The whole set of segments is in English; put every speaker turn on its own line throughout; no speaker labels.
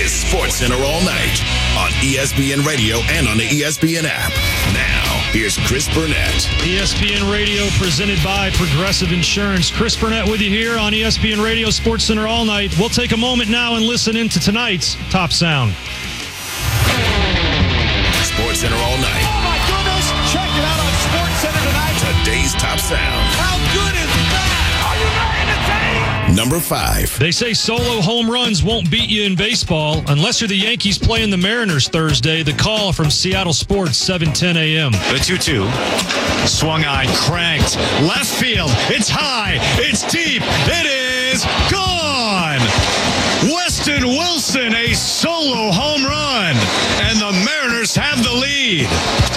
is SportsCenter All Night on ESPN Radio and on the ESPN app. Now, here's Chris Burnett.
ESPN Radio presented by Progressive Insurance. Chris Burnett with you here on ESPN Radio, SportsCenter All Night. We'll take a moment now and listen into tonight's Top Sound.
SportsCenter All Night.
Oh, my goodness. Check it out on SportsCenter tonight.
Today's Top Sound.
How good is that? Are you ready to take?
Number 5.
They say solo home runs won't beat you in baseball unless you're the Yankees playing the Mariners Thursday. The call from Seattle Sports, 7:10 a.m.
The 2-2. Swung on, cranked. Left field. It's high. It's deep. It is gone. Weston Wilson, a solo home run. And the Mariners have the lead.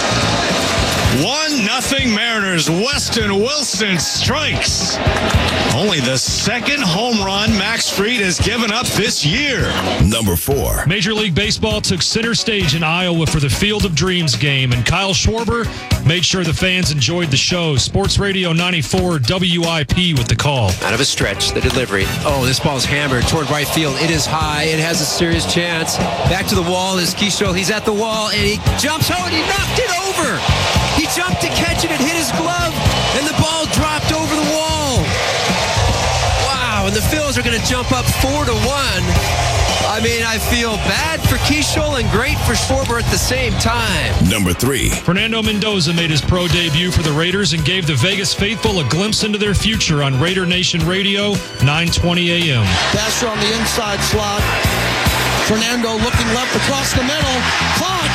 1-0 Mariners. Weston Wilson strikes. Only the second home run Max Fried has given up this year.
Number 4.
Major League Baseball took center stage in Iowa for the Field of Dreams game, and Kyle Schwarber made sure the fans enjoyed the show. Sports Radio 94 WIP with the call.
Out of a stretch, the delivery. Oh, this ball's hammered toward right field. It is high. It has a serious chance. Back to the wall is Keyshaw. He's at the wall, and he jumps out, and he knocked it over. He jumped to catch it. It hit his glove, and the ball dropped over the wall. Wow, and the Phils are going to jump up 4-1. I mean, I feel bad for Keyshaw and great for Schwarber at the same time.
Number 3.
Fernando Mendoza made his pro debut for the Raiders and gave the Vegas faithful a glimpse into their future on Raider Nation Radio, 9:20 a.m.
Passer on the inside slot. Fernando looking left across the middle. Caught.